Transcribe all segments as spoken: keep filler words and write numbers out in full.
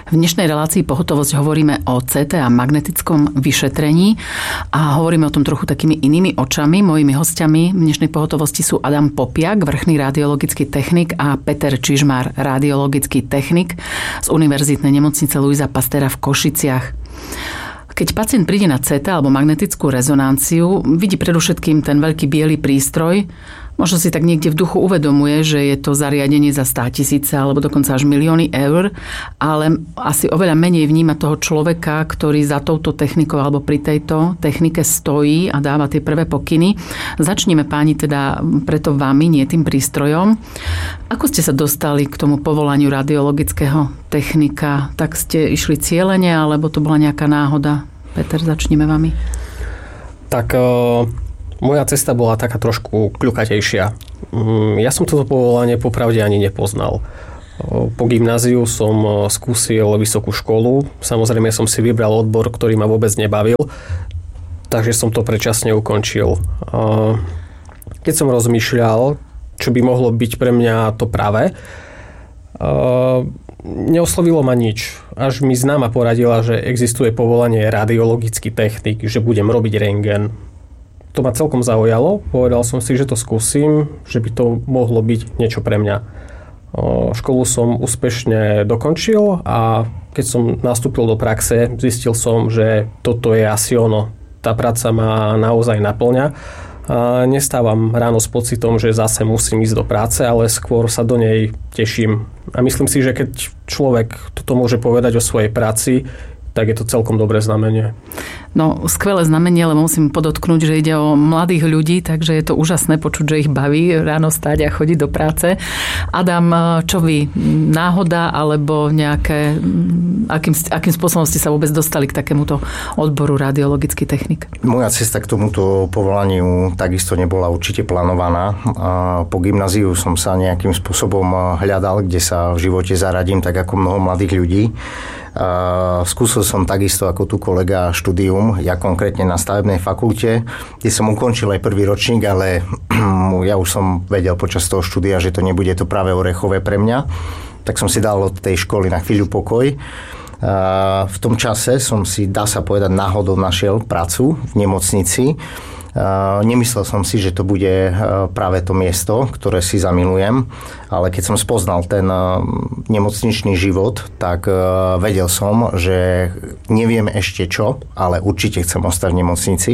V dnešnej relácii Pohotovosť hovoríme o cé té a magnetickom vyšetrení a hovoríme o tom trochu takými inými očami. Mojimi hostiami v dnešnej Pohotovosti sú Adam Popiak, vrchný radiologický technik, a Peter Čižmár, radiologický technik z Univerzitnej nemocnice Luisa Pastéra v Košiciach. Keď pacient príde na cé té alebo magnetickú rezonanciu, vidí predovšetkým ten veľký biely prístroj. Možno si tak niekde v duchu uvedomuje, že je to zariadenie za státisíce alebo dokonca až milióny eur, ale asi oveľa menej vníma toho človeka, ktorý za touto technikou alebo pri tejto technike stojí a dáva tie prvé pokyny. Začneme, páni, teda preto vami, nie tým prístrojom. Ako ste sa dostali k tomu povolaniu radiologického technika? Tak ste išli cielene, alebo to bola nejaká náhoda? Peter, začneme vami. Tak... Uh... Moja cesta bola taká trošku kľukatejšia. Ja som toto povolanie popravde ani nepoznal. Po gymnáziu som skúsil vysokú školu. Samozrejme som si vybral odbor, ktorý ma vôbec nebavil, takže som to predčasne ukončil. Keď som rozmýšľal, čo by mohlo byť pre mňa to práve, neoslovilo ma nič. Až mi známa poradila, že existuje povolanie radiologický technik, že budem robiť rentgen. To ma celkom zaujalo. Povedal som si, že to skúsim, že by to mohlo byť niečo pre mňa. Školu som úspešne dokončil a keď som nastúpil do praxe, zistil som, že toto je asi ono. Tá práca ma naozaj naplňa. A nestávam ráno s pocitom, že zase musím ísť do práce, ale skôr sa do nej teším. A myslím si, že keď človek toto môže povedať o svojej práci, tak je to celkom dobré znamenie. No, skvelé znamenie, ale musím podotknúť, že ide o mladých ľudí, takže je to úžasné počuť, že ich baví ráno stáť a chodiť do práce. Adam, čo vy? Náhoda alebo nejaké... Akým, akým spôsobom ste sa vôbec dostali k takémuto odboru radiologický technik? Moja cesta k tomuto povolaniu takisto nebola určite plánovaná. Po gymnáziu som sa nejakým spôsobom hľadal, kde sa v živote zaradím, tak ako mnoho mladých ľudí. Skúsil som takisto ako tu kolega štúdium, ja konkrétne na stavebnej fakulte, kde som ukončil aj prvý ročník, ale ja už som vedel počas toho štúdia, že to nebude to práve orechové pre mňa. Tak som si dal od tej školy na chvíľu pokoj. V tom čase som si, dá sa povedať, náhodou našiel prácu v nemocnici. Nemyslel som si, že to bude práve to miesto, ktoré si zamilujem, ale keď som spoznal ten nemocničný život, tak vedel som, že neviem ešte čo, ale určite chcem ostať v nemocnici.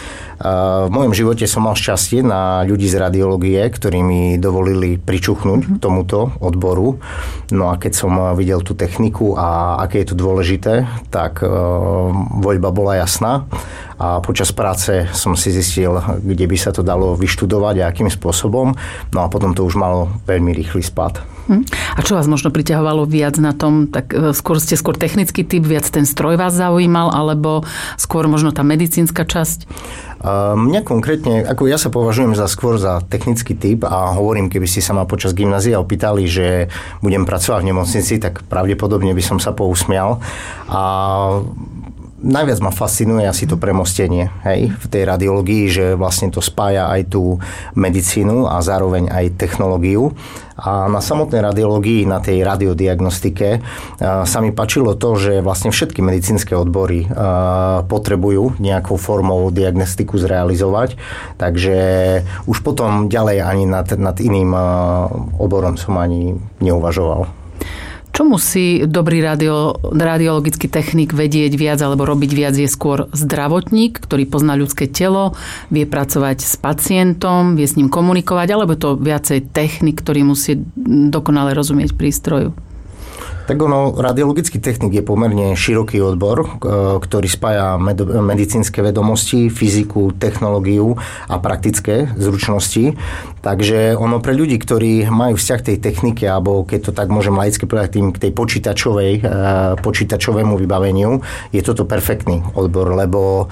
V mojom živote som mal šťastie na ľudí z radiológie, ktorí mi dovolili pričuchnúť k tomuto odboru. No a keď som videl tú techniku a aké je to dôležité, tak voľba bola jasná. A počas práce som si zistil, kde by sa to dalo vyštudovať a akým spôsobom. No a potom to už malo veľmi rýchly spád. A čo vás možno priťahovalo viac na tom? Tak skôr ste skôr technický typ, viac ten stroj vás zaujímal, alebo skôr možno tá medicínska časť? Mňa konkrétne, ako ja sa považujem za skôr za technický typ a hovorím, keby ste sa ma počas gymnázia opýtali, že budem pracovať v nemocnici, tak pravdepodobne by som sa pousmial. A najviac ma fascinuje asi to premostenie, hej, v tej radiológii, že vlastne to spája aj tú medicínu a zároveň aj technológiu. A na samotnej radiológii, na tej radiodiagnostike sa mi páčilo to, že vlastne všetky medicínske odbory potrebujú nejakou formou diagnostiku zrealizovať, takže už potom ďalej ani nad, nad iným oborom som ani neuvažoval. Čo musí dobrý radio, radiologický technik vedieť viac alebo robiť viac? Je skôr zdravotník, ktorý pozná ľudské telo, vie pracovať s pacientom, vie s ním komunikovať, alebo to viacej technik, ktorý musí dokonale rozumieť prístroju? Tak ono, radiologický technik je pomerne široký odbor, ktorý spája med- medicínske vedomosti, fyziku, technológiu a praktické zručnosti. Takže ono pre ľudí, ktorí majú vzťah k tej technike, alebo keď to tak môžem laicky povedať, tým k tej počítačovej, počítačovému vybaveniu, je toto perfektný odbor, lebo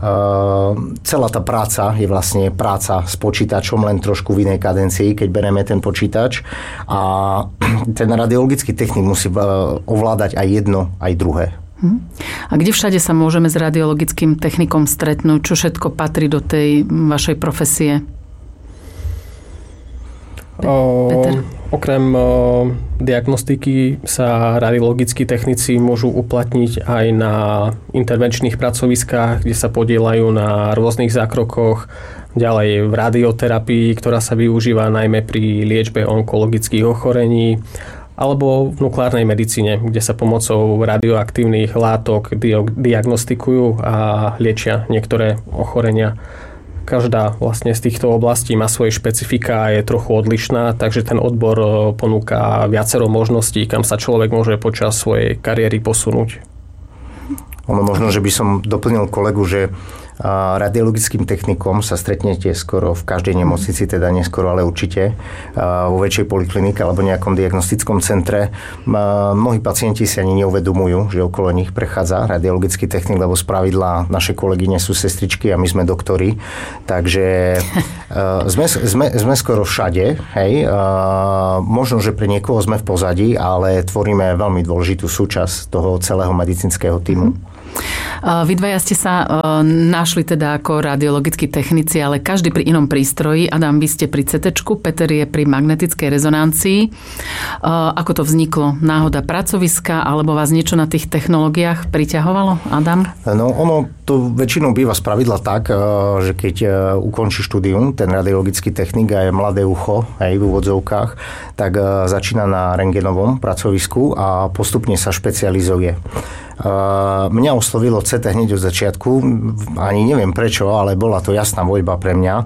celá tá práca je vlastne práca s počítačom, len trošku v inej kadencii, keď bereme ten počítač. A ten radiologický technik musí ovládať aj jedno, aj druhé. A kde všade sa môžeme s radiologickým technikom stretnúť? Čo všetko patrí do tej vašej profesie? Peter? Okrem o, diagnostiky sa radiologickí technici môžu uplatniť aj na intervenčných pracoviskách, kde sa podieľajú na rôznych zákrokoch, ďalej v radioterapii, ktorá sa využíva najmä pri liečbe onkologických ochorení, alebo v nukleárnej medicíne, kde sa pomocou radioaktívnych látok diagnostikujú a liečia niektoré ochorenia. Každá vlastne z týchto oblastí má svoje špecifika a je trochu odlišná, takže ten odbor ponúka viacero možností, kam sa človek môže počas svojej kariéry posunúť. Ono možno, že by som doplnil kolegu, že radiologickým technikom sa stretnete skoro v každej nemocnici, teda neskoro, ale určite vo väčšej poliklinike alebo nejakom diagnostickom centre. Mnohí pacienti si ani neuvedomujú, že okolo nich prechádza radiologický technik, lebo spravidla naše kolegyne sú sestričky a my sme doktori. Takže sme, sme, sme skoro všade. Hej. Možno, že pre niekoho sme v pozadí, ale tvoríme veľmi dôležitú súčasť toho celého medicínskeho tímu. Vy dvaja ste sa našli teda ako radiologickí technici, ale každý pri inom prístroji. Adam, vy ste pri cé téčku, Peter je pri magnetickej rezonancii. Ako to vzniklo? Náhoda pracoviska, alebo vás niečo na tých technológiách priťahovalo? Adam? No ono to väčšinou býva spravidla tak, že keď ukončí štúdium, ten radiologický technik a je mladé ucho, aj v úvodzovkách, tak začína na rentgenovom pracovisku a postupne sa špecializuje. Mňa oslovilo cé té hneď od začiatku, ani neviem prečo, ale bola to jasná voľba pre mňa.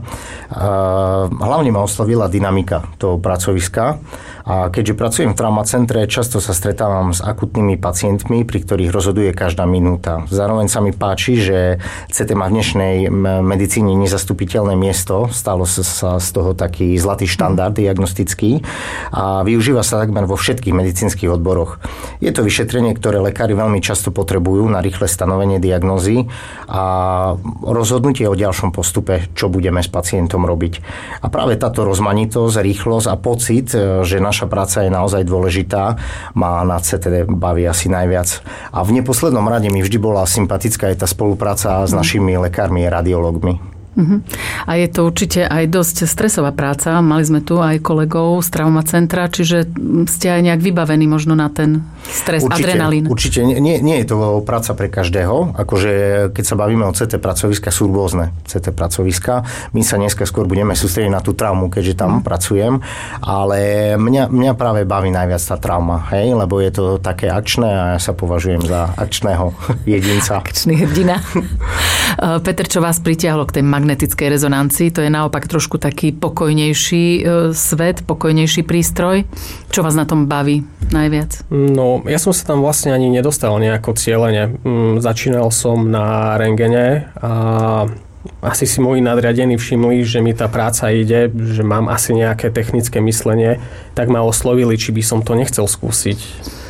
Hlavne ma oslovila dynamika toho pracoviska a keďže pracujem v traumacentre, často sa stretávam s akutnými pacientmi, pri ktorých rozhoduje každá minúta. Zároveň sa mi páči, že cé té má v dnešnej medicíne nezastupiteľné miesto, stalo sa z toho taký zlatý štandard diagnostický a využíva sa takmer vo všetkých medicínskych odboroch. Je to vyšetrenie, ktoré lekári veľmi často potrebujú na rýchle stanovenie diagnózy a rozhodnutie o ďalšom postupe, čo budeme s pacientom robiť. A práve táto rozmanitosť, rýchlosť a pocit, že naša práca je naozaj dôležitá, ma na cé té baví asi najviac. A v neposlednom rade mi vždy bola sympatická aj tá spolupráca s našimi lekármi a radiológmi. Uh-huh. A je to určite aj dosť stresová práca. Mali sme tu aj kolegov z traumacentra, čiže ste aj nejak vybavení možno na ten stres, určite, adrenalín. Určite. Nie, nie je to práca pre každého. Akože keď sa bavíme o cé té pracoviska, sú rôzne cé té pracoviska. My sa dneska skôr budeme sústrediť na tú traumu, keďže tam uh-huh. pracujem. Ale mňa, mňa práve baví najviac tá trauma, hej? Lebo je to také akčné a ja sa považujem za akčného jedinca. Akčný hrdina. Peter, čo vás pritiahlo k tej magnetickej rezonancii? To je naopak trošku taký pokojnejší svet, pokojnejší prístroj. Čo vás na tom baví najviac? No, ja som sa tam vlastne ani nedostal nejako cieľene. Začínal som na rentgene a asi si moji nadriadení všimli, že mi tá práca ide, že mám asi nejaké technické myslenie, tak ma oslovili, či by som to nechcel skúsiť.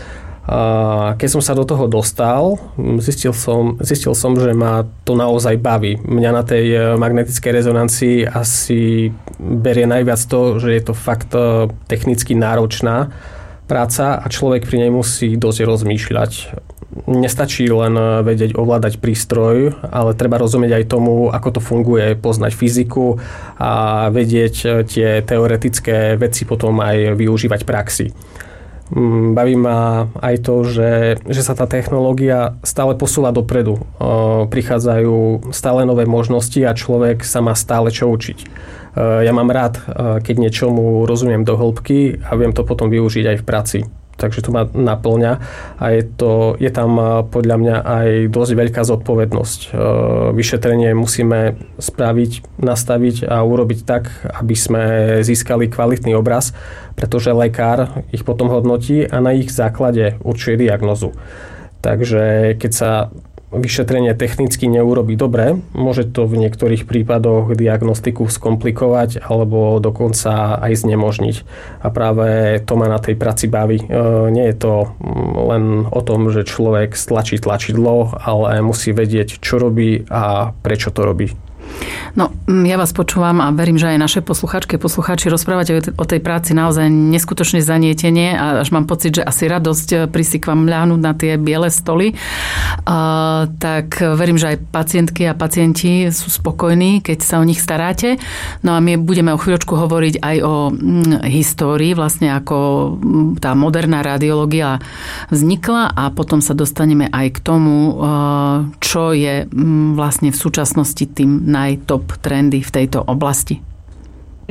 A keď som sa do toho dostal, zistil som, zistil som, že ma to naozaj baví. Mňa na tej magnetickej rezonancii asi berie najviac to, že je to fakt technicky náročná práca a človek pri nej musí dosť rozmýšľať. Nestačí len vedieť ovládať prístroj, ale treba rozumieť aj tomu, ako to funguje, poznať fyziku a vedieť tie teoretické veci potom aj využívať v praxi. Baví ma aj to, že, že sa tá technológia stále posúva dopredu. Prichádzajú stále nové možnosti a človek sa má stále čo učiť. Ja mám rád, keď niečomu rozumiem do hĺbky a viem to potom využiť aj v praxi. Takže to ma naplňa a je, to, je tam podľa mňa aj dosť veľká zodpovednosť. Vyšetrenie musíme spraviť, nastaviť a urobiť tak, aby sme získali kvalitný obraz, pretože lekár ich potom hodnotí a na ich základe určuje diagnózu. Takže keď sa vyšetrenie technicky neurobí dobre, môže to v niektorých prípadoch diagnostiku skomplikovať alebo dokonca aj znemožniť. A práve to ma na tej práci baví. Nie je to len o tom, že človek stlačí tlačidlo, ale musí vedieť, čo robí a prečo to robí. No, ja vás počúvam a verím, že aj naše posluchačky a poslucháči rozprávate o tej práci naozaj neskutočne zanietenie a až mám pocit, že asi radosť prísť k vám ľahnúť na tie biele stoly. Uh, tak verím, že aj pacientky a pacienti sú spokojní, keď sa o nich staráte. No a my budeme o chvíľočku hovoriť aj o hm, histórii, vlastne ako tá moderná radiológia vznikla a potom sa dostaneme aj k tomu, uh, čo je hm, vlastne v súčasnosti tým naj top trendy v tejto oblasti.